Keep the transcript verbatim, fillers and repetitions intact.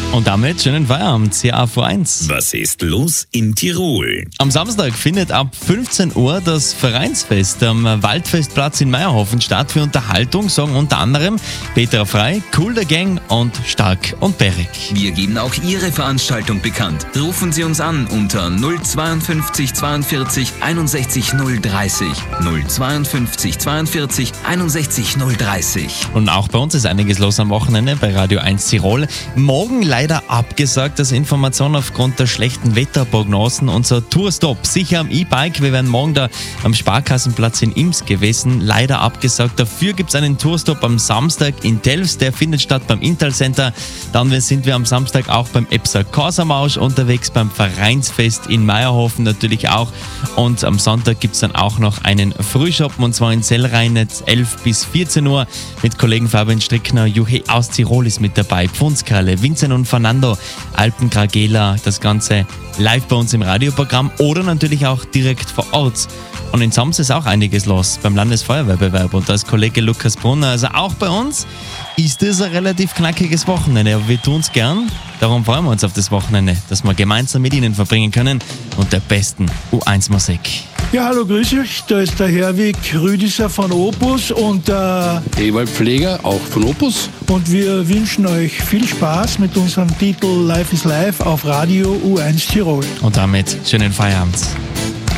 Und damit schönen Feierabend, C A V eins. Was ist los in Tirol? Am Samstag findet ab fünfzehn Uhr das Vereinsfest am Waldfestplatz in Meierhofen statt. Für Unterhaltung sorgen unter anderem Petra Frei, Cool the Gang und Stark und Berg. Wir geben auch Ihre Veranstaltung bekannt. Rufen Sie uns an unter null zweiundfünfzig zweiundvierzig einundsechzig null dreißig. null zweiundfünfzig zweiundvierzig einundsechzig null dreißig. Und auch bei uns ist einiges los am Wochenende bei Radio eins Tirol. Morgen leider abgesagt, als Information aufgrund der schlechten Wetterprognosen. Unser Tourstop sicher am E-Bike. Wir werden morgen da am Sparkassenplatz in Ims gewesen. Leider abgesagt. Dafür gibt es einen Tourstop am Samstag in Telfs. Der findet statt beim Intal Center. Dann sind wir am Samstag auch beim Epser Korsamausch unterwegs, beim Vereinsfest in Meierhofen natürlich auch. Und am Sonntag gibt es dann auch noch einen Frühschoppen, und zwar in Sellreinitz, elf bis vierzehn Uhr mit Kollegen Fabian Strickner. Juhe aus Tirol ist mit dabei. Pfundskerle, Vincent und Fernando, Alpenkragela, das Ganze live bei uns im Radioprogramm oder natürlich auch direkt vor Ort. Und in Sams ist auch einiges los beim Landesfeuerwehrbewerb, und da ist Kollege Lukas Brunner. Also auch bei uns ist es ein relativ knackiges Wochenende, aber wir tun es gern. Darum freuen wir uns auf das Wochenende, dass wir gemeinsam mit Ihnen verbringen können und der besten U eins Musik. Ja, hallo, grüß euch. Da ist der Herwig Rüdiger von Opus und äh, Ewald Pfleger, auch von Opus. Und wir wünschen euch viel Spaß mit unserem Titel Life is Life auf Radio U eins Tirol. Und damit schönen Feierabend.